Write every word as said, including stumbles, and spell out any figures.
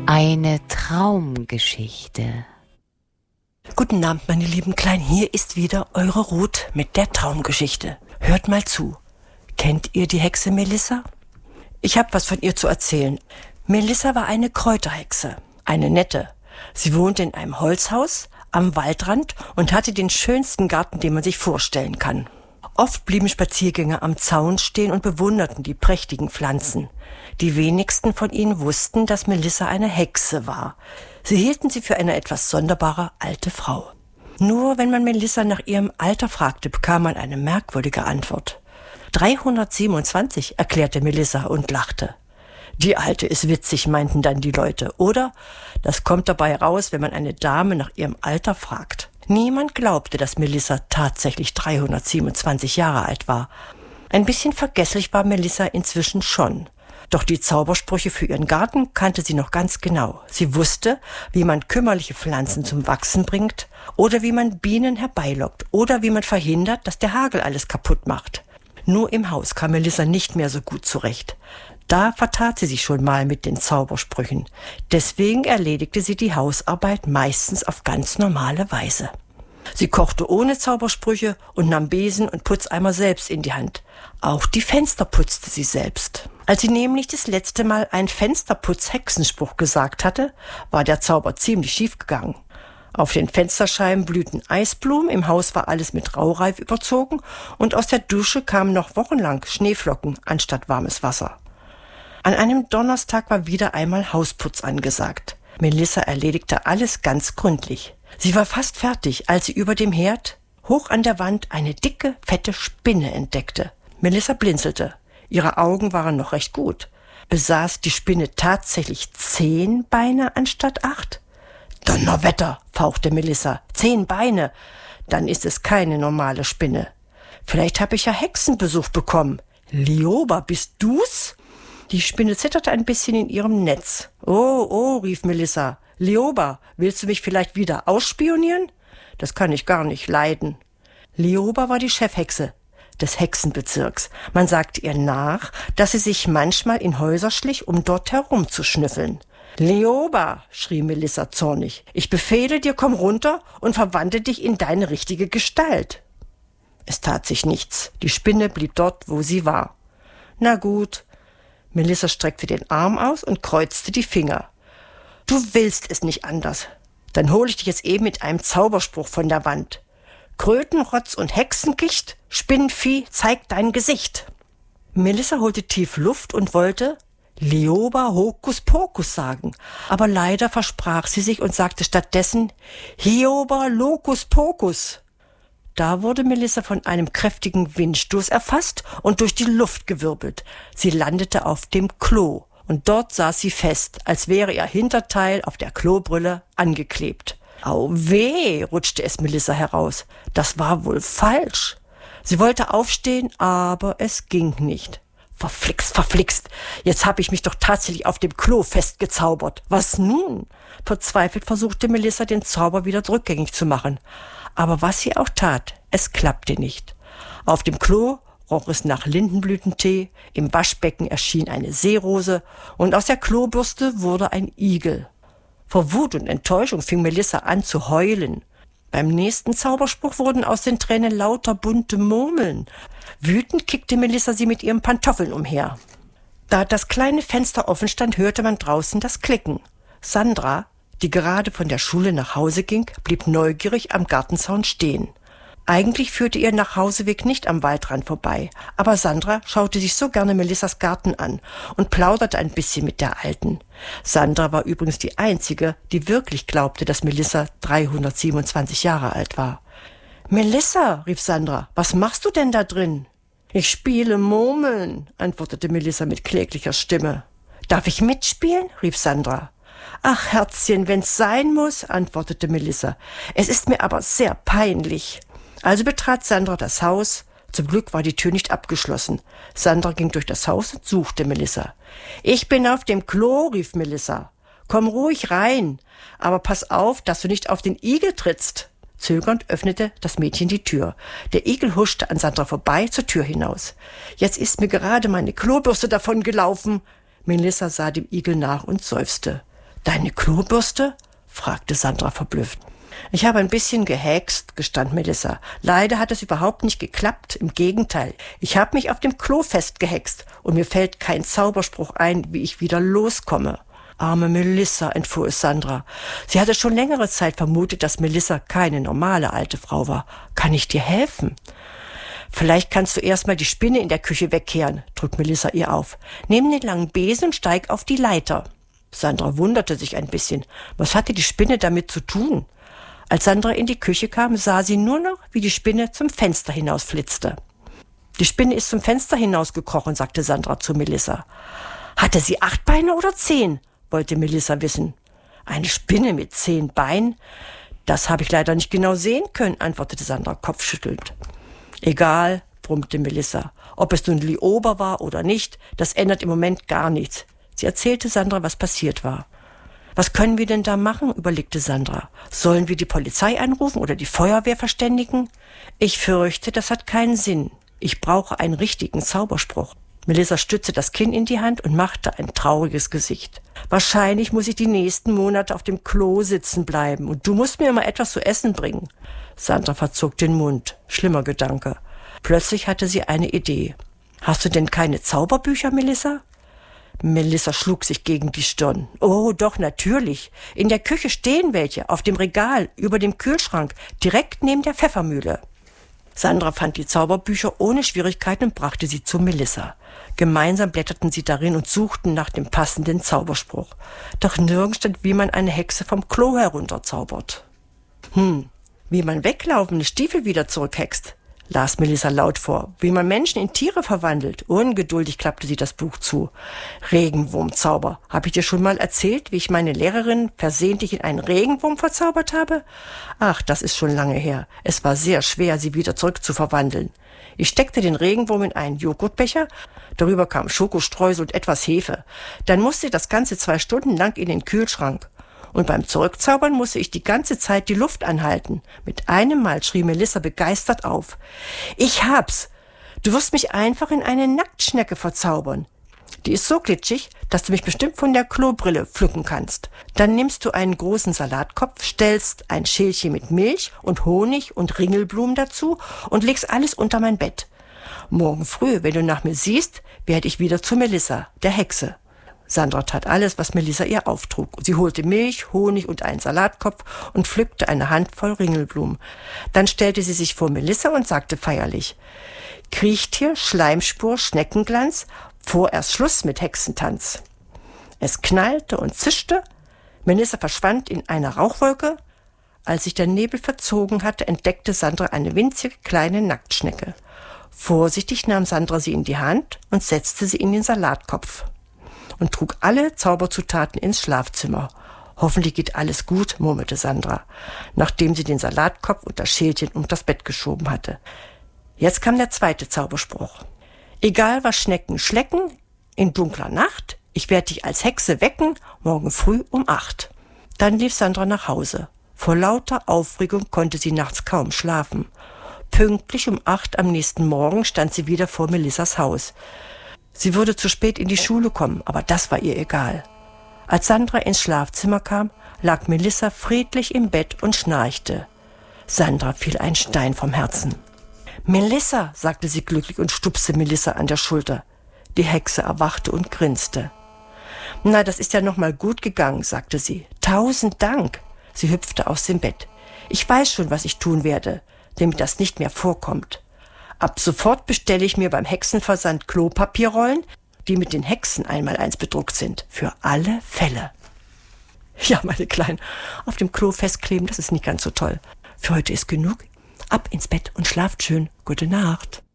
Eine Traumgeschichte. Guten Abend, meine lieben Kleinen. Hier ist wieder eure Ruth mit der Traumgeschichte. Hört mal zu. Kennt ihr die Hexe Melissa? Ich habe was von ihr zu erzählen. Melissa war eine Kräuterhexe, eine nette. Sie wohnte in einem Holzhaus am Waldrand und hatte den schönsten Garten, den man sich vorstellen kann. Oft blieben Spaziergänger am Zaun stehen und bewunderten die prächtigen Pflanzen. Die wenigsten von ihnen wussten, dass Melissa eine Hexe war. Sie hielten sie für eine etwas sonderbare alte Frau. Nur wenn man Melissa nach ihrem Alter fragte, bekam man eine merkwürdige Antwort. dreihundertsiebenundzwanzig, erklärte Melissa und lachte. Die Alte ist witzig, meinten dann die Leute. Oder? Das kommt dabei raus, wenn man eine Dame nach ihrem Alter fragt. Niemand glaubte, dass Melissa tatsächlich dreihundertsiebenundzwanzig Jahre alt war. Ein bisschen vergesslich war Melissa inzwischen schon. Doch die Zaubersprüche für ihren Garten kannte sie noch ganz genau. Sie wusste, wie man kümmerliche Pflanzen zum Wachsen bringt oder wie man Bienen herbeilockt oder wie man verhindert, dass der Hagel alles kaputt macht. Nur im Haus kam Melissa nicht mehr so gut zurecht. Da vertat sie sich schon mal mit den Zaubersprüchen. Deswegen erledigte sie die Hausarbeit meistens auf ganz normale Weise. Sie kochte ohne Zaubersprüche und nahm Besen und Putzeimer selbst in die Hand. Auch die Fenster putzte sie selbst. Als sie nämlich das letzte Mal einen Fensterputz-Hexenspruch gesagt hatte, war der Zauber ziemlich schief gegangen. Auf den Fensterscheiben blühten Eisblumen, im Haus war alles mit Raureif überzogen und aus der Dusche kamen noch wochenlang Schneeflocken anstatt warmes Wasser. An einem Donnerstag war wieder einmal Hausputz angesagt. Melissa erledigte alles ganz gründlich. Sie war fast fertig, als sie über dem Herd, hoch an der Wand, eine dicke, fette Spinne entdeckte. Melissa blinzelte. Ihre Augen waren noch recht gut. Besaß die Spinne tatsächlich zehn Beine anstatt acht? Donnerwetter, fauchte Melissa. Zehn Beine? Dann ist es keine normale Spinne. Vielleicht habe ich ja Hexenbesuch bekommen. Lioba, bist du's? Die Spinne zitterte ein bisschen in ihrem Netz. Oh, oh, rief Melissa. Lioba, willst du mich vielleicht wieder ausspionieren? Das kann ich gar nicht leiden. Lioba war die Chefhexe des Hexenbezirks. Man sagte ihr nach, dass sie sich manchmal in Häuser schlich, um dort herumzuschnüffeln. Lioba, schrie Melissa zornig, ich befehle dir, komm runter und verwandle dich in deine richtige Gestalt. Es tat sich nichts. Die Spinne blieb dort, wo sie war. Na gut. Melissa streckte den Arm aus und kreuzte die Finger. Du willst es nicht anders. Dann hole ich dich jetzt eben mit einem Zauberspruch von der Wand. Krötenrotz und Hexengicht, Spinnenvieh, zeig dein Gesicht. Melissa holte tief Luft und wollte Lioba Hokus Pokus sagen, aber leider versprach sie sich und sagte stattdessen Hioba Locus Pocus. Da wurde Melissa von einem kräftigen Windstoß erfasst und durch die Luft gewirbelt. Sie landete auf dem Klo und dort saß sie fest, als wäre ihr Hinterteil auf der Klobrille angeklebt. Au weh, rutschte es Melissa heraus. Das war wohl falsch. Sie wollte aufstehen, aber es ging nicht. Verflixt, verflixt. Jetzt habe ich mich doch tatsächlich auf dem Klo festgezaubert. Was nun? Verzweifelt versuchte Melissa, den Zauber wieder rückgängig zu machen. Aber was sie auch tat, es klappte nicht. Auf dem Klo roch es nach Lindenblütentee, im Waschbecken erschien eine Seerose und aus der Klobürste wurde ein Igel. Vor Wut und Enttäuschung fing Melissa an zu heulen. Beim nächsten Zauberspruch wurden aus den Tränen lauter bunte Murmeln. Wütend kickte Melissa sie mit ihren Pantoffeln umher. Da das kleine Fenster offen stand, hörte man draußen das Klicken. Sandra, die gerade von der Schule nach Hause ging, blieb neugierig am Gartenzaun stehen. Eigentlich führte ihr Nachhauseweg nicht am Waldrand vorbei, aber Sandra schaute sich so gerne Melissas Garten an und plauderte ein bisschen mit der Alten. Sandra war übrigens die Einzige, die wirklich glaubte, dass Melissa dreihundertsiebenundzwanzig Jahre alt war. »Melissa«, rief Sandra, »was machst du denn da drin?« »Ich spiele Murmeln«, antwortete Melissa mit kläglicher Stimme. »Darf ich mitspielen?«, rief Sandra. »Ach, Herzchen, wenn's sein muss«, antwortete Melissa. »Es ist mir aber sehr peinlich.« Also betrat Sandra das Haus. Zum Glück war die Tür nicht abgeschlossen. Sandra ging durch das Haus und suchte Melissa. »Ich bin auf dem Klo«, rief Melissa. »Komm ruhig rein, aber pass auf, dass du nicht auf den Igel trittst.« Zögernd öffnete das Mädchen die Tür. Der Igel huschte an Sandra vorbei zur Tür hinaus. »Jetzt ist mir gerade meine Klobürste davon gelaufen.« Melissa sah dem Igel nach und seufzte. Deine Klobürste? Fragte Sandra verblüfft. Ich habe ein bisschen gehext, gestand Melissa. Leider hat es überhaupt nicht geklappt. Im Gegenteil, ich habe mich auf dem Klo festgehext und mir fällt kein Zauberspruch ein, wie ich wieder loskomme. Arme Melissa, entfuhr es Sandra. Sie hatte schon längere Zeit vermutet, dass Melissa keine normale alte Frau war. Kann ich dir helfen? Vielleicht kannst du erstmal die Spinne in der Küche wegkehren, drückt Melissa ihr auf. Nimm den langen Besen und steig auf die Leiter. Sandra wunderte sich ein bisschen. Was hatte die Spinne damit zu tun? Als Sandra in die Küche kam, sah sie nur noch, wie die Spinne zum Fenster hinausflitzte. Die Spinne ist zum Fenster hinausgekrochen, sagte Sandra zu Melissa. Hatte sie acht Beine oder zehn? Wollte Melissa wissen. Eine Spinne mit zehn Beinen? Das habe ich leider nicht genau sehen können, antwortete Sandra kopfschüttelnd. Egal, brummte Melissa. Ob es nun Liober war oder nicht, das ändert im Moment gar nichts. Sie erzählte Sandra, was passiert war. Was können wir denn da machen, überlegte Sandra. Sollen wir die Polizei anrufen oder die Feuerwehr verständigen? Ich fürchte, das hat keinen Sinn. Ich brauche einen richtigen Zauberspruch. Melissa stützte das Kinn in die Hand und machte ein trauriges Gesicht. Wahrscheinlich muss ich die nächsten Monate auf dem Klo sitzen bleiben und du musst mir immer etwas zu essen bringen. Sandra verzog den Mund. Schlimmer Gedanke. Plötzlich hatte sie eine Idee. Hast du denn keine Zauberbücher, Melissa? Melissa schlug sich gegen die Stirn. Oh, doch, natürlich. In der Küche stehen welche, auf dem Regal, über dem Kühlschrank, direkt neben der Pfeffermühle. Sandra fand die Zauberbücher ohne Schwierigkeiten und brachte sie zu Melissa. Gemeinsam blätterten sie darin und suchten nach dem passenden Zauberspruch. Doch nirgends stand, wie man eine Hexe vom Klo herunterzaubert. Hm, wie man weglaufende Stiefel wieder zurückhext, las Melissa laut vor. Wie man Menschen in Tiere verwandelt. Ungeduldig klappte sie das Buch zu. Regenwurmzauber. Habe ich dir schon mal erzählt, wie ich meine Lehrerin versehentlich in einen Regenwurm verzaubert habe? Ach, das ist schon lange her. Es war sehr schwer, sie wieder zurückzuverwandeln. Ich steckte den Regenwurm in einen Joghurtbecher. Darüber kam Schokostreusel und etwas Hefe. Dann musste das Ganze zwei Stunden lang in den Kühlschrank. Und beim Zurückzaubern musste ich die ganze Zeit die Luft anhalten. Mit einem Mal schrie Melissa begeistert auf. Ich hab's! Du wirst mich einfach in eine Nacktschnecke verzaubern. Die ist so glitschig, dass du mich bestimmt von der Klobrille pflücken kannst. Dann nimmst du einen großen Salatkopf, stellst ein Schälchen mit Milch und Honig und Ringelblumen dazu und legst alles unter mein Bett. Morgen früh, wenn du nach mir siehst, werde ich wieder zu Melissa, der Hexe. Sandra tat alles, was Melissa ihr auftrug. Sie holte Milch, Honig und einen Salatkopf und pflückte eine Handvoll Ringelblumen. Dann stellte sie sich vor Melissa und sagte feierlich: Kriechtier, Schleimspur, Schneckenglanz, vorerst Schluss mit Hexentanz. Es knallte und zischte. Melissa verschwand in einer Rauchwolke. Als sich der Nebel verzogen hatte, entdeckte Sandra eine winzige kleine Nacktschnecke. Vorsichtig nahm Sandra sie in die Hand und setzte sie in den Salatkopf und trug alle Zauberzutaten ins Schlafzimmer. Hoffentlich geht alles gut, murmelte Sandra, nachdem sie den Salatkopf und das Schälchen um das Bett geschoben hatte. Jetzt kam der zweite Zauberspruch. Egal was Schnecken schlecken, in dunkler Nacht, ich werde dich als Hexe wecken, morgen früh um acht. Dann lief Sandra nach Hause. Vor lauter Aufregung konnte sie nachts kaum schlafen. Pünktlich um acht am nächsten Morgen stand sie wieder vor Melissas Haus. Sie würde zu spät in die Schule kommen, aber das war ihr egal. Als Sandra ins Schlafzimmer kam, lag Melissa friedlich im Bett und schnarchte. Sandra fiel ein Stein vom Herzen. »Melissa«, sagte sie glücklich und stupste Melissa an der Schulter. Die Hexe erwachte und grinste. »Na, das ist ja noch mal gut gegangen«, sagte sie. »Tausend Dank!« Sie hüpfte aus dem Bett. »Ich weiß schon, was ich tun werde, damit das nicht mehr vorkommt. Ab sofort bestelle ich mir beim Hexenversand Klopapierrollen, die mit den Hexen einmal eins bedruckt sind. Für alle Fälle.« Ja, meine Kleinen, auf dem Klo festkleben, das ist nicht ganz so toll. Für heute ist genug. Ab ins Bett und schlaft schön. Gute Nacht.